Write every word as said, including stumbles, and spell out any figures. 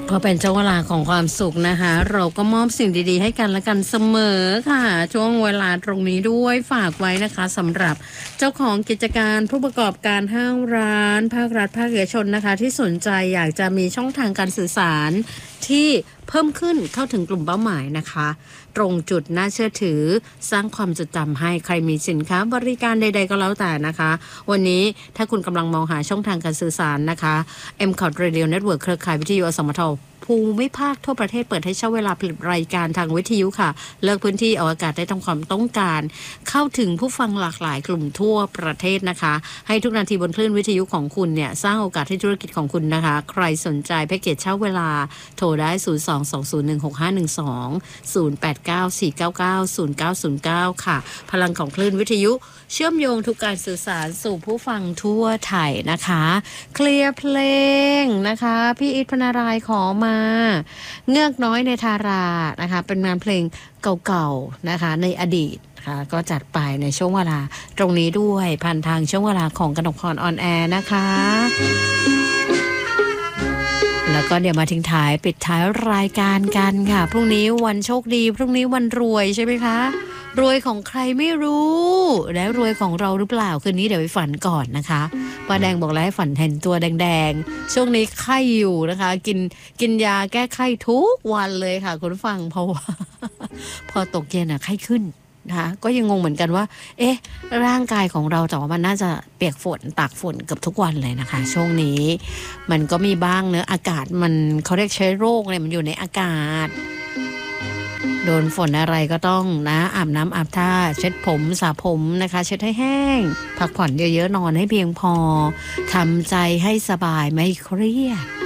พอเป็นช่วงเวลาของความสุขนะคะเราก็มอบสิ่งดีๆให้กันและกันเสมอค่ะช่วงเวลาตรงนี้ด้วยฝากไว้นะคะสำหรับเจ้าของกิจการผู้ประกอบการห้างร้านภาครัฐภาคเอกชนนะคะที่สนใจอยากจะมีช่องทางการสื่อสารที่เพิ่มขึ้นเข้าถึงกลุ่มเป้าหมายนะคะตรงจุดน่าเชื่อถือสร้างความจดจำให้ใครมีสินค้าบริการใดๆก็แล้วแต่นะคะวันนี้ถ้าคุณกำลังมองหาช่องทางการสื่อสารนะคะ เอ็ม คอท Radio Network เครือข่ายวิทยุอสมทภูมิภาคทั่วประเทศเปิดให้เช่าเวลาผลิตรายการทางวิทยุค่ะเลือกพื้นที่ออกอากาศได้ตามความต้องการเข้าถึงผู้ฟังหลากหลายกลุ่มทั่วประเทศนะคะให้ทุกนาทีบนคลื่นวิทยุของคุณเนี่ยสร้างโอกาสให้ธุรกิจของคุณนะคะใครสนใจแพ็กเกจเช่าเวลาโทรได้ศูนย์ สอง สอง ศูนย์ หนึ่ง หก ห้า หนึ่ง สอง ศูนย์ แปด เก้า สี่ เก้า เก้า ศูนย์ เก้า ศูนย์ เก้าค่ะพลังของคลื่นวิทยุเชื่อมโยงทุกการสื่อสารสู่ผู้ฟังทั่วไทยนะคะเคลียร์เพลงนะคะพี่อิทพนารายขอมาเงือกน้อยในทารานะคะเป็นงานเพลงเก่าๆนะคะในอดีตค่ะก็จัดไปในช่วงเวลาตรงนี้ด้วยผ่านทางช่วงเวลาของกนกพรออนแอร์นะคะแล้วก็เดี๋ยวมาทิ้งท้ายปิดท้ายรายการกันค่ะพรุ่งนี้วันโชคดีพรุ่งนี้วันรวยใช่ไหมคะรวยของใครไม่รู้แล้วรวยของเราหรือเปล่าคืนนี้เดี๋ยวไปฝันก่อนนะคะป้าแดงบอกแล้วให้ฝันเห็นตัวแดงๆช่วงนี้ไข้อยู่นะคะกินกินยาแก้ไข้ทุกวันเลยค่ะคุณผู้ฟังเพราะว่า พอตกเย็นอ่ะไข้ขึ้นนะคะก็ยังงงเหมือนกันว่าเอ๊ะร่างกายของเราแต่ว่ามันน่าจะเปียกฝนตากฝนเกือบทุกวันเลยนะคะช่วงนี้มันก็มีบ้างเนอะอากาศมันเขาเรียกเชื้อโรคเนี่ยมันอยู่ในอากาศโดนฝนอะไรก็ต้องนะอาบน้ำอาบท่าเช็ดผมสระผมนะคะเช็ดให้แห้งพักผ่อนเยอะๆนอนให้เพียงพอทำใจให้สบายไม่เครียด